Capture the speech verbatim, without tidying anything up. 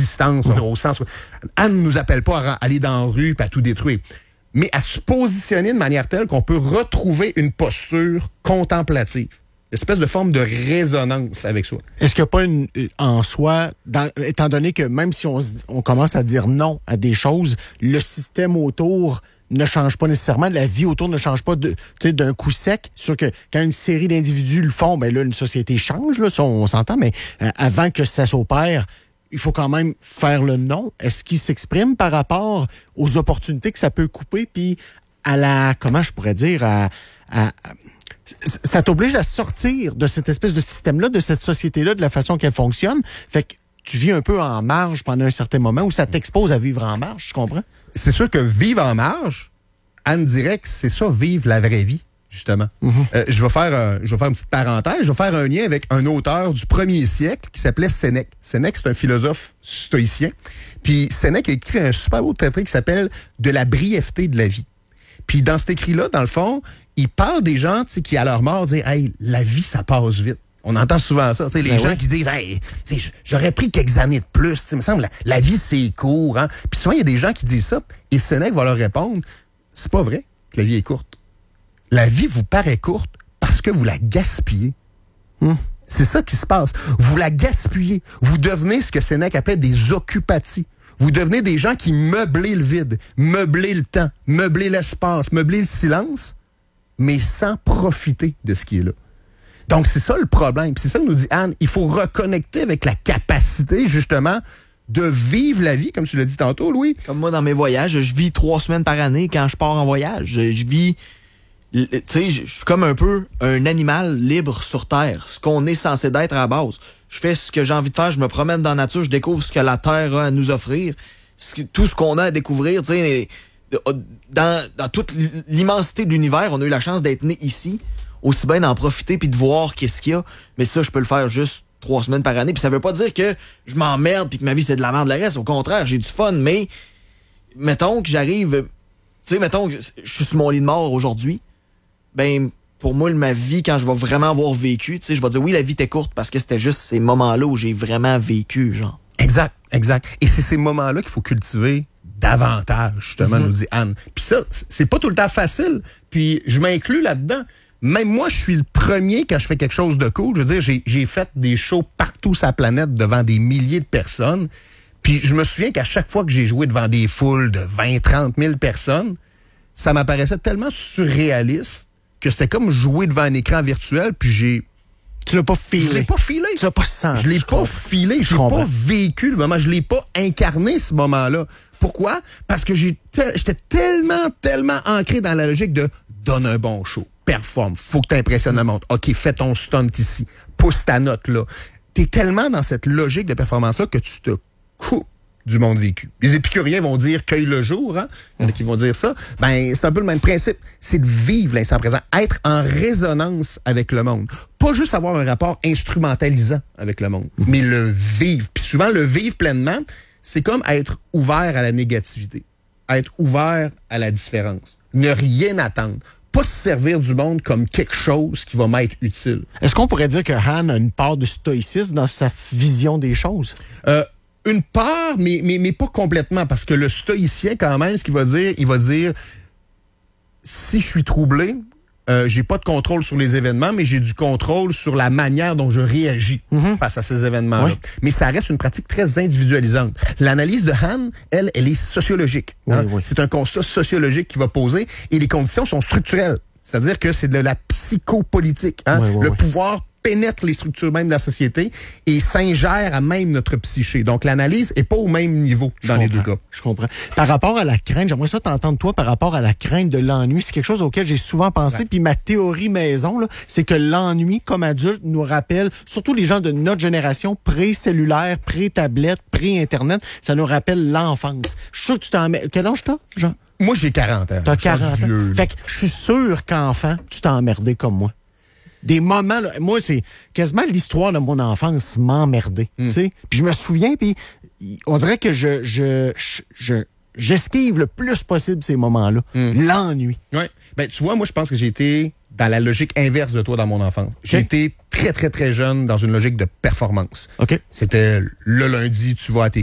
résistance, on va dire, au sens où Anne ne nous appelle pas à aller dans la rue et à tout détruire, mais à se positionner de manière telle qu'on peut retrouver une posture contemplative. Une espèce de forme de résonance avec soi. Est-ce qu'il n'y a pas une, en soi, dans, étant donné que même si on, on commence à dire non à des choses, le système autour ne change pas nécessairement, la vie autour ne change pas de, d'un coup sec. C'est sûr que quand une série d'individus le font, ben là, une société change, là, ça, on s'entend, mais euh, avant que ça s'opère, il faut quand même faire le non. Est-ce qu'il s'exprime par rapport aux opportunités que ça peut couper, puis à la, comment je pourrais dire, à... à, à ça t'oblige à sortir de cette espèce de système-là, de cette société-là, de la façon qu'elle fonctionne. Fait que tu vis un peu en marge pendant un certain moment où ça t'expose à vivre en marge, tu comprends? C'est sûr que vivre en marge, Anne dirait que c'est ça, vivre la vraie vie, justement. Mm-hmm. Euh, je vais faire, euh, je vais faire une petite parenthèse. Je vais faire un lien avec un auteur du premier siècle qui s'appelait Sénèque. Sénèque, c'est un philosophe stoïcien. Puis Sénèque a écrit un super beau traité qui s'appelle « De la brièveté de la vie ». Puis dans cet écrit-là, dans le fond, il parle des gens qui, à leur mort, disent « Hey, la vie, ça passe vite ». On entend souvent ça. Les ben gens oui. qui disent « Hey, j'aurais pris quelques années de plus. » Il me semble la, la vie, c'est court. Hein? Puis souvent, il y a des gens qui disent ça. Et Sénèque va leur répondre « C'est pas vrai que la vie est courte. La vie vous paraît courte parce que vous la gaspillez. Hum. » C'est ça qui se passe. Vous la gaspillez. Vous devenez ce que Sénèque appelait des occupati. Vous devenez des gens qui meublez le vide, meublez le temps, meublez l'espace, meublez le silence, mais sans profiter de ce qui est là. Donc, c'est ça le problème. Puis c'est ça que nous dit Anne. Il faut reconnecter avec la capacité, justement, de vivre la vie, comme tu l'as dit tantôt, Louis. Comme moi, dans mes voyages, je vis trois semaines par année quand je pars en voyage. Je, je vis... Tu sais, je suis comme un peu un animal libre sur Terre, ce qu'on est censé d'être à la base. Je fais ce que j'ai envie de faire, je me promène dans la nature, je découvre ce que la Terre a à nous offrir, ce, tout ce qu'on a à découvrir. Tu sais, dans, dans toute l'immensité de l'univers, on a eu la chance d'être né ici, aussi bien d'en profiter puis de voir qu'est-ce qu'il y a. Mais ça, je peux le faire juste trois semaines par année. Puis ça veut pas dire que je m'emmerde puis que ma vie c'est de la merde le reste. Au contraire, j'ai du fun. Mais mettons que j'arrive, tu sais, mettons que je suis sur mon lit de mort aujourd'hui. Ben, pour moi, ma vie, quand je vais vraiment avoir vécu, tu sais, je vais dire oui, la vie était courte parce que c'était juste ces moments-là où j'ai vraiment vécu, genre. Exact, exact. Et c'est ces moments-là qu'il faut cultiver davantage, justement, mm-hmm. nous dit Anne. Puis ça, c'est pas tout le temps facile. Puis je m'inclus là-dedans. Même moi, je suis le premier quand je fais quelque chose de cool. Je veux dire, j'ai, j'ai fait des shows partout sur la planète devant des milliers de personnes. Puis je me souviens qu'à chaque fois que j'ai joué devant des foules de vingt, trente mille personnes, ça m'apparaissait tellement surréaliste que c'était comme jouer devant un écran virtuel, puis j'ai... Tu l'as pas filé. Je l'ai pas filé. Tu l'as pas senti. Je l'ai pas filé. Je l'ai pas vécu le moment. Je l'ai pas incarné, ce moment-là. Pourquoi? Parce que j'ai te... j'étais tellement, tellement ancré dans la logique de « donne un bon show, performe, faut que t'impressionnes le monde. OK, fais ton stunt ici, pousse ta note là. » T'es tellement dans cette logique de performance-là que tu te coupes du monde vécu. Les épicuriens vont dire « cueille le jour hein? », il y en a qui vont dire ça. Ben, c'est un peu le même principe. C'est de vivre l'instant présent, être en résonance avec le monde. Pas juste avoir un rapport instrumentalisant avec le monde, mm-hmm. mais le vivre. Puis souvent, le vivre pleinement, c'est comme être ouvert à la négativité, être ouvert à la différence, ne rien attendre. Pas se servir du monde comme quelque chose qui va m'être utile. Est-ce qu'on pourrait dire que Han a une part de stoïcisme dans sa vision des choses? Euh, Une part, mais, mais, mais pas complètement, parce que le stoïcien, quand même, ce qu'il va dire, il va dire, si je suis troublé, euh, j'ai pas de contrôle sur les événements, mais j'ai du contrôle sur la manière dont je réagis mm-hmm. face à ces événements-là. Oui. Mais ça reste une pratique très individualisante. L'analyse de Han, elle, elle est sociologique. Oui, hein? oui. C'est un constat sociologique qui va poser, et les conditions sont structurelles. C'est-à-dire que c'est de la psychopolitique. Hein? Oui, oui, le oui. pouvoir pénètre les structures même de la société et s'ingère à même notre psyché. Donc, l'analyse n'est pas au même niveau dans les deux cas. Je comprends. Par rapport à la crainte, j'aimerais ça t'entendre, toi, par rapport à la crainte de l'ennui. C'est quelque chose auquel j'ai souvent pensé. Ouais. Puis ma théorie maison, là, c'est que l'ennui, comme adulte, nous rappelle, surtout les gens de notre génération, pré-cellulaire, pré-tablette, pré-Internet, ça nous rappelle l'enfance. Je suis sûr que tu t'en mets... Quel âge t'as, Jean? Moi, j'ai quarante ans. T'as quarante ans. Vieux, fait que je suis sûr qu'enfant, tu t'es emmerdé comme moi. Des moments, là, moi, c'est quasiment l'histoire de mon enfance m'emmerder, mm. tu sais. Puis je me souviens, puis on dirait que je, je, je, je j'esquive le plus possible ces moments-là. Mm. L'ennui. Oui. Ben, tu vois, moi, je pense que j'ai été dans la logique inverse de toi dans mon enfance. Okay. J'ai été très, très, très jeune dans une logique de performance. OK. C'était le lundi, tu vas à tes